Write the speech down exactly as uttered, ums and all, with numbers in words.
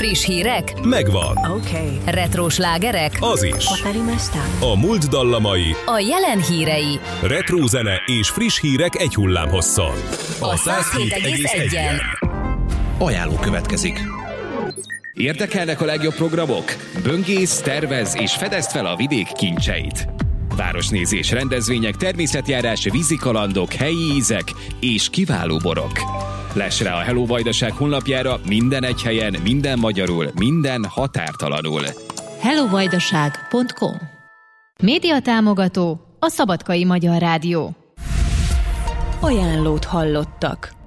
Friss hírek? Megvan. Oké. Okay. Retro slágerek? Az is. A múlt dallamai, A jelen hírei. retro zene és friss hírek egy hullámhosszon. A száz hét egész egyen. Ajánló következik. Érdekelnek a legjobb programok? Böngész, tervez és fedezd fel a vidék kincseit. Városnézés, rendezvények, természetjárás, vízikalandok, helyi ízek és kiváló borok. Less rá a Hello Vajdaság honlapjára minden egy helyen, minden magyarul, minden határtalanul. hello vajdaság pont com. Média támogató a Szabadkai Magyar Rádió. Ajánlót hallottak.